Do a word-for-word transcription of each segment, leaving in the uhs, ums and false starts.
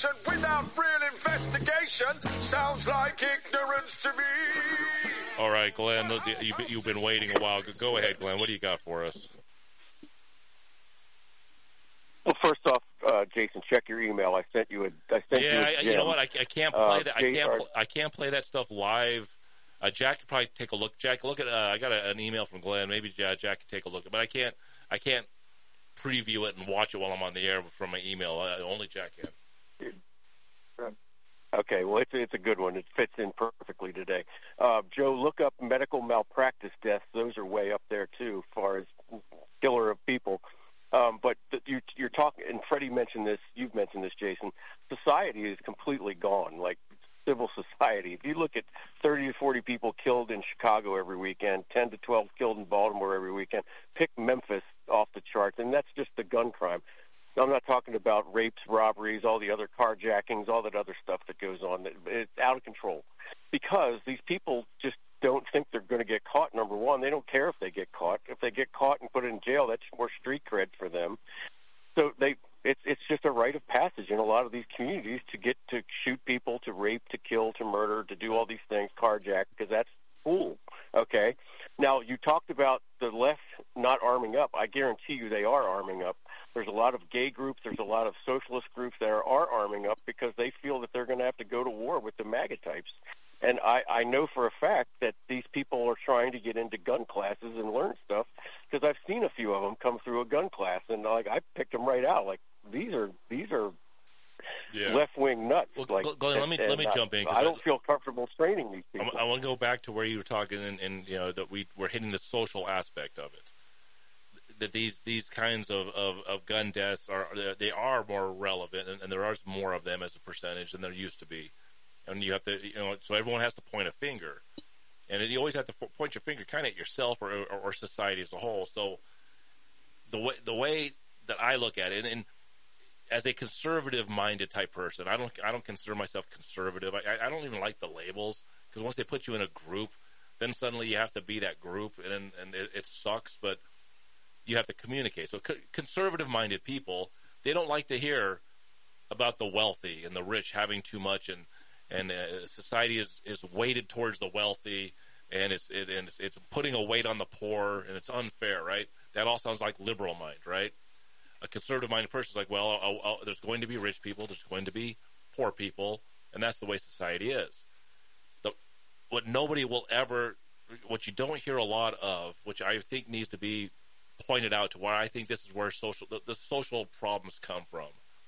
information without real investigation sounds like ignorance to me. All right, Glenn, you've been waiting a while. Go ahead, Glenn. What do you got for us? Well, first off, uh, Jason, check your email. I sent you a. I sent yeah, you. A I, you know what? I, I can't play uh, that. I Jay, can't. are, Pl- I can't play that stuff live. Uh, Jack could probably take a look. Jack, look at. Uh, I got a, an email from Glenn. Maybe uh, Jack could take a look. But I can't. I can't preview it and watch it while I'm on the air from my email. Uh, only Jack can. Okay, well, it's it's a good one. It fits in perfectly today. Uh, Joe, look up medical malpractice deaths. Those are way up there too, as far as killer of people. Um, but you, you're talking, and Freddie mentioned this, you've mentioned this, Jason, society is completely gone, like civil society. If you look at thirty to forty people killed in Chicago every weekend, ten to twelve killed in Baltimore every weekend, pick Memphis off the charts, and that's just the gun crime. I'm not talking about rapes, robberies, all the other carjackings, all that other stuff that goes on. It's out of control because these people just don't think they're going to get caught, number one. They don't care if they get caught. If they get caught and put in jail, that's more street cred for them. So they it's it's just a rite of passage in a lot of these communities to get to shoot people, to rape, to kill, to murder, to do all these things, carjack, because that's cool. Okay? Now, you talked about the left not arming up. I guarantee you they are arming up. There's a lot of gay groups, there's a lot of socialist groups that are, are arming up because they feel that they're going to have to go to war with the MAGA types. And I, I know for a fact that these people are trying to get into gun classes and learn stuff because I've seen a few of them come through a gun class, and like I picked them right out. Like these are these are yeah. left wing nuts. Well, like, Glenn, let me and, let me uh, jump in. I don't I, feel comfortable training these people. I want to go back to where you were talking, and, and you know that we we're hitting the social aspect of it. That these these kinds of, of, of gun deaths are they are more relevant, and, and there are more of them as a percentage than there used to be. And you have to, you know, so everyone has to point a finger, and you always have to point your finger kind of at yourself or, or, or society as a whole. So the way the way that I look at it, and, and as a conservative-minded type person, I don't I don't consider myself conservative. I, I don't even like the labels because once they put you in a group, then suddenly you have to be that group, and and it, it sucks. But you have to communicate. So co- conservative-minded people, they don't like to hear about the wealthy and the rich having too much, and and uh, society is, is weighted towards the wealthy, and it's it, and it's, it's putting a weight on the poor, and it's unfair, right? That all sounds like liberal mind, right? A conservative-minded person is like, well, I'll, I'll, there's going to be rich people, there's going to be poor people, and that's the way society is. The, what nobody will ever, what you don't hear a lot of, which I think needs to be pointed out to where I think this is where social the, the social problems come from.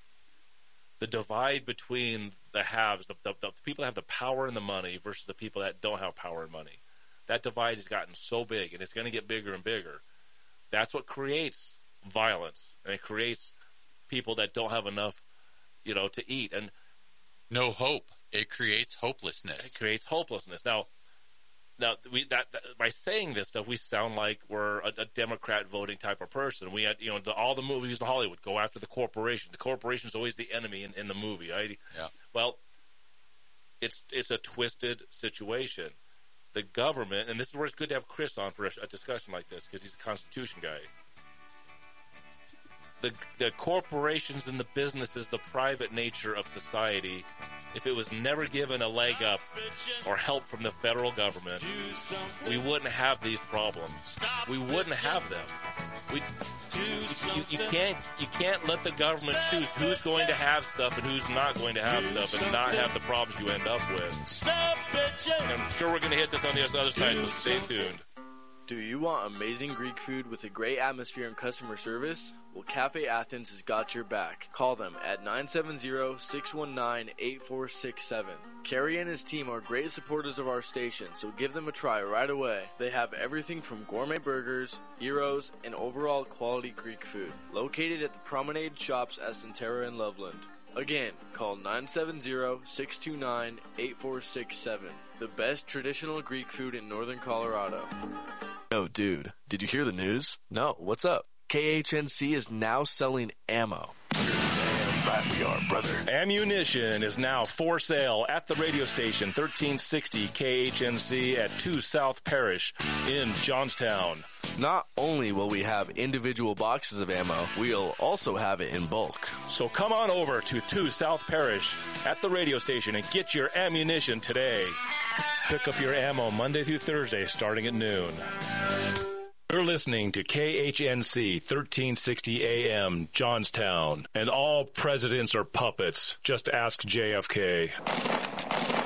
The divide between the haves, the, the, the people that have the power and the money versus the people that don't have power and money. That divide has gotten so big, and it's going to get bigger and bigger. That's what creates violence, and it creates people that don't have enough, you know, to eat. And no hope. It creates hopelessness. It creates hopelessness. Now, Now, we, that, that, by saying this stuff, we sound like we're a, a Democrat voting type of person. We had, you know, the, all the movies in Hollywood go after the corporation. The corporation is always the enemy in, in the movie, right? Yeah. Well, it's it's a twisted situation. The government, and this is where it's good to have Chris on for a, a discussion like this because he's a Constitution guy. The the corporations and the businesses, the private nature of society, if it was never given a leg up or help from the federal government, we wouldn't have these problems. We wouldn't have them. We, you, you can't you can't let the government choose who's going to have stuff and who's not going to have stuff and not have the problems you end up with. And I'm sure we're going to hit this on the other side, so stay tuned. Do you want amazing Greek food with a great atmosphere and customer service? Well, Cafe Athens has got your back. Call them at nine seven zero, six one nine, eight four six seven. Carrie and his team are great supporters of our station, so give them a try right away. They have everything from gourmet burgers, gyros, and overall quality Greek food. Located at the Promenade Shops at Centera and Loveland. Again, call nine seven zero, six two nine, eight four six seven. The best traditional Greek food in northern Colorado. Oh, dude, did you hear the news? No, what's up? K H N C is now selling ammo. Damn. right we are, brother. Ammunition is now for sale at the radio station thirteen sixty K H N C at two South Parish in Johnstown. Not only will we have individual boxes of ammo, we'll also have it in bulk. So come on over to two South Parish at the radio station and get your ammunition today. Pick up your ammo Monday through Thursday starting at noon. You're listening to K H N C thirteen sixty A M Johnstown. And all presidents are puppets. Just ask J F K.